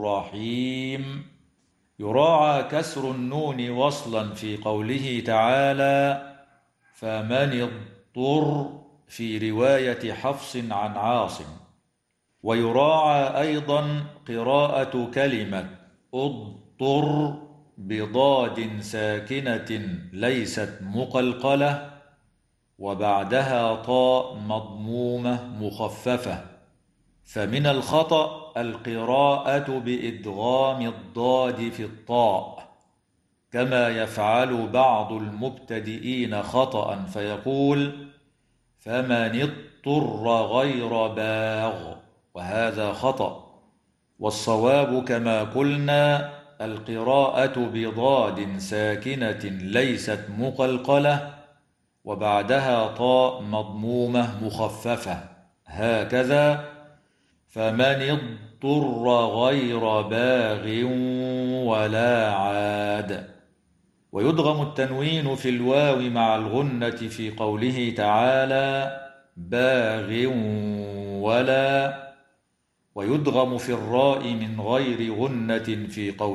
الرحيم. يراعى كسر النون وصلا في قوله تعالى فمن اضطر في رواية حفص عن عاصم. ويراعى أيضا قراءة كلمة اضطر بضاد ساكنة ليست مقلقلة وبعدها طاء مضمومة مخففة. فمن الخطأ القراءة بإدغام الضاد في الطاء كما يفعل بعض المبتدئين خطأ فيقول فمن اضطر غير باغ، وهذا خطأ. والصواب كما قلنا القراءة بضاد ساكنة ليست مقلقلة وبعدها طاء مضمومة مخففة، هكذا فمن اضطر غير باغ ولا عاد. ويدغم التنوين في الواو مع الغنة في قوله تعالى باغ ولا، ويدغم في الراء من غير غنة في قوله